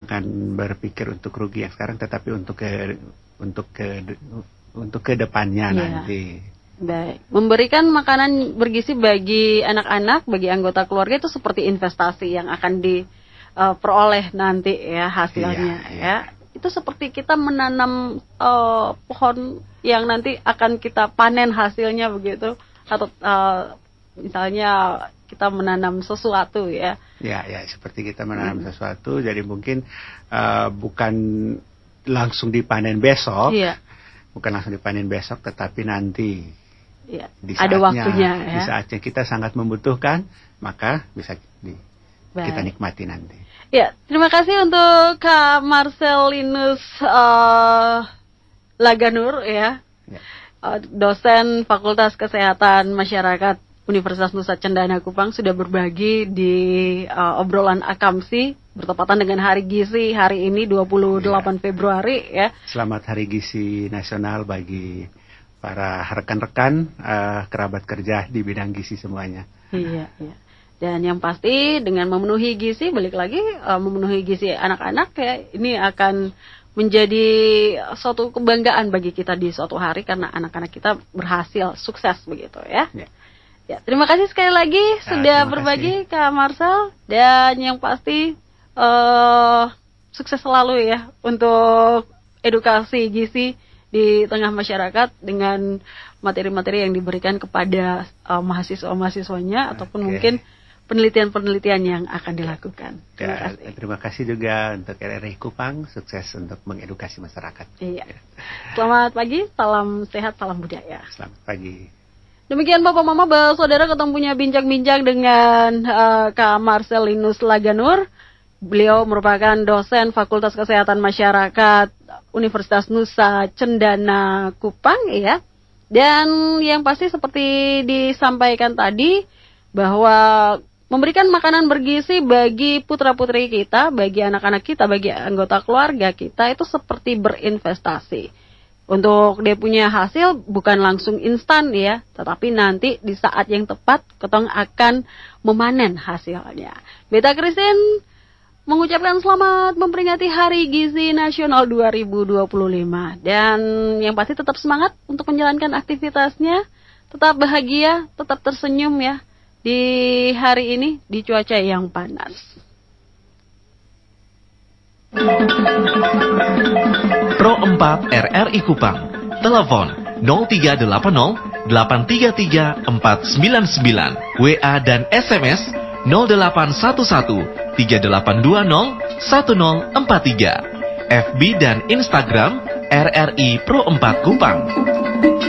jangan berpikir untuk rugi yang sekarang, tetapi untuk ke depannya nanti. Baik, memberikan makanan bergizi bagi anak-anak, bagi anggota keluarga itu seperti investasi yang akan diperoleh nanti ya hasilnya ya. Itu seperti kita menanam pohon yang nanti akan kita panen hasilnya begitu, atau misalnya kita menanam sesuatu ya. Ya, seperti kita menanam sesuatu, jadi mungkin bukan langsung dipanen besok. Bukan langsung dipanen besok, tetapi nanti di saatnya, ada waktunya ya. Di saatnya kita sangat membutuhkan, maka bisa kita nikmati nanti. Ya, terima kasih untuk Kak Marcelinus Laganur ya. Dosen Fakultas Kesehatan Masyarakat Universitas Nusa Cendana Kupang sudah berbagi di obrolan Akamsi bertepatan dengan Hari Gizi hari ini 28 Februari ya. Selamat Hari Gizi Nasional bagi para rekan-rekan kerabat kerja di bidang gizi semuanya. Iya. Dan yang pasti dengan memenuhi gizi, balik lagi memenuhi gizi anak-anak ya, ini akan menjadi suatu kebanggaan bagi kita di suatu hari karena anak-anak kita berhasil sukses begitu ya. Ya, terima kasih sekali lagi sudah berbagi Kak Marcel, dan yang pasti sukses selalu ya untuk edukasi gizi di tengah masyarakat dengan materi-materi yang diberikan kepada mahasiswa-mahasiswanya ataupun mungkin penelitian-penelitian yang akan dilakukan. Terima kasih juga untuk RRI Kupang, sukses untuk mengedukasi masyarakat. Iya. Selamat pagi, salam sehat, salam budaya. Selamat pagi. Demikian Bapak Mama, saudara, ketemu punya bincang-bincang dengan Kak Marcelinus Laganur. Beliau merupakan dosen Fakultas Kesehatan Masyarakat Universitas Nusa Cendana Kupang ya. Dan yang pasti seperti disampaikan tadi bahwa memberikan makanan bergizi bagi putra-putri kita, bagi anak-anak kita, bagi anggota keluarga kita itu seperti berinvestasi. Untuk dia punya hasil bukan langsung instan ya, tetapi nanti di saat yang tepat ketong akan memanen hasilnya. Beta Christine mengucapkan selamat memperingati Hari Gizi Nasional 2025. Dan yang pasti tetap semangat untuk menjalankan aktivitasnya. Tetap bahagia, tetap tersenyum ya di hari ini di cuaca yang panas. Pro 4 RRI Kupang. Telepon 0380 833 499. WA dan SMS 0811 3820 1043. FB dan Instagram RRI Pro 4 Kupang.